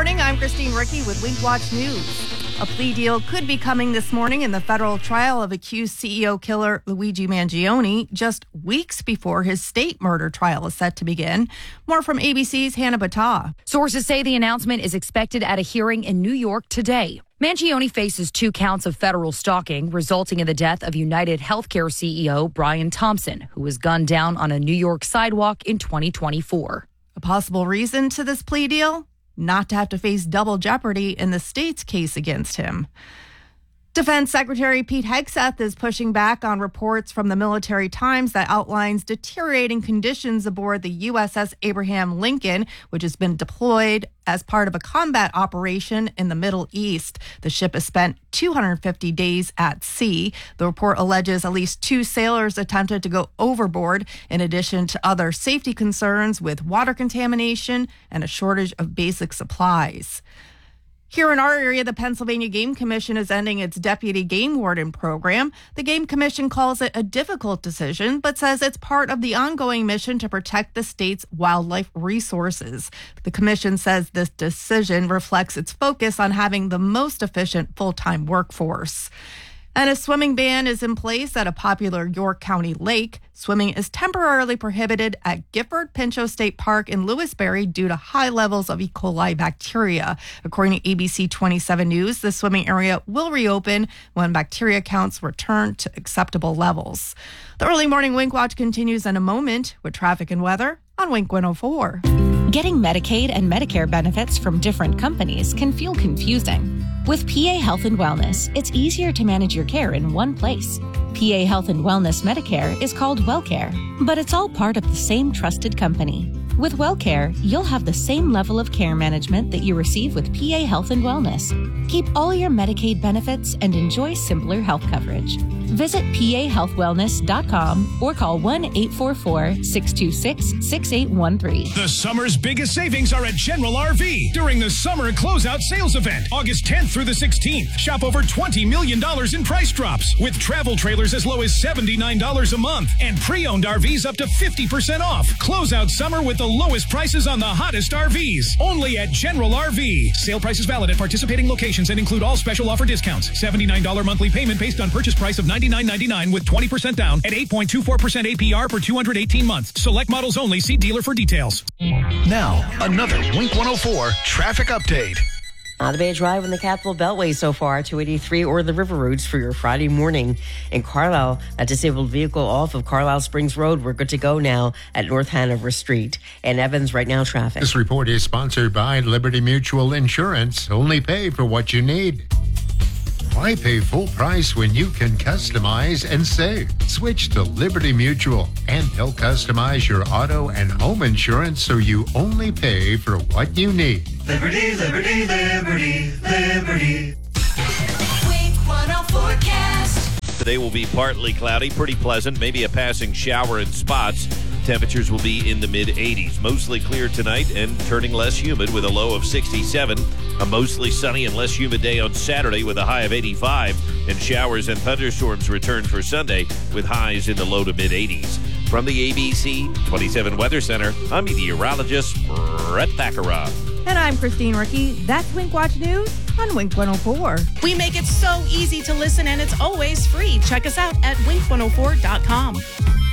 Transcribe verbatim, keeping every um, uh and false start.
morning. I'm Christine Ricky with Wink Watch News. A plea deal could be coming this morning in the federal trial of accused C E O killer Luigi Mangione, just weeks before his state murder trial is set to begin. More from A B C's Hannah Battah. Sources say the announcement is expected at a hearing in New York today. Mangione faces two counts of federal stalking, resulting in the death of United Healthcare C E O Brian Thompson, who was gunned down on a New York sidewalk in twenty twenty-four. A possible reason to this plea deal? Not to have to face double jeopardy in the state's case against him. Defense Secretary Pete Hegseth is pushing back on reports from the Military Times that outlines deteriorating conditions aboard the U S S Abraham Lincoln, which has been deployed as part of a combat operation in the Middle East. The ship has spent two hundred fifty days at sea. The report alleges at least two sailors attempted to go overboard, in addition to other safety concerns with water contamination and a shortage of basic supplies. Here in our area, the Pennsylvania Game Commission is ending its deputy game warden program. The Game Commission calls it a difficult decision, but says it's part of the ongoing mission to protect the state's wildlife resources. The commission says this decision reflects its focus on having the most efficient full-time workforce. And a swimming ban is in place at a popular York County lake. Swimming is temporarily prohibited at Gifford Pinchot State Park in Lewisberry due to high levels of E. coli bacteria. According to A B C twenty-seven News, the swimming area will reopen when bacteria counts return to acceptable levels. The early morning Wink Watch continues in a moment with traffic and weather on Wink one oh four. Getting Medicaid and Medicare benefits from different companies can feel confusing. With P A Health and Wellness, it's easier to manage your care in one place. P A Health and Wellness Medicare is called WellCare, but it's all part of the same trusted company. With WellCare, you'll have the same level of care management that you receive with P A Health and Wellness. Keep all your Medicaid benefits and enjoy simpler health coverage. Visit P A health wellness dot com or call one eight four four, six two six, six eight one three. The summer's biggest savings are at General R V during the Summer Closeout Sales Event, August tenth through the sixteenth. Shop over twenty million dollars in price drops with travel trailers as low as seventy-nine dollars a month and pre-owned R Vs up to fifty percent off. Close out summer with the lowest prices on the hottest R Vs. Only at General R V. Sale prices valid at participating locations and include all special offer discounts. seventy-nine dollars monthly payment based on purchase price of ninety-nine ninety-nine with twenty percent down at eight point two four percent A P R for two hundred eighteen months. Select models only. See dealer for details. Now, another Wink one oh four traffic update. Not a bad drive in the Capital Beltway so far, two eighty-three or the river routes for your Friday morning. In Carlisle, that disabled vehicle off of Carlisle Springs Road. We're good to go now at North Hanover Street. And Evans, right now, traffic. This report is sponsored by Liberty Mutual Insurance. Only pay for what you need. Why pay full price when you can customize and save? Switch to Liberty Mutual, and they'll customize your auto and home insurance so you only pay for what you need. Liberty, Liberty, Liberty, Liberty. Wink one oh forecast. Today will be partly cloudy, pretty pleasant, maybe a passing shower in spots. Temperatures will be in the mid eighties. Mostly clear tonight and turning less humid with a low of sixty-seven. A mostly sunny and less humid day on Saturday with a high of eighty-five. And showers and thunderstorms return for Sunday with highs in the low to mid eighties. From the A B C twenty-seven Weather Center, I'm meteorologist Brett Thakara. And I'm Christine Ricky. That's Wink Watch News on Wink one oh four. We make it so easy to listen, and it's always free. Check us out at wink one oh four dot com.